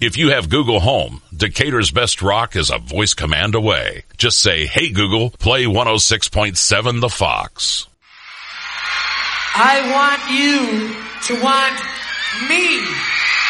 If you have Google Home, Decatur's Best Rock is a voice command away. Just say, "Hey Google, play 106.7 The Fox." I want you to want me.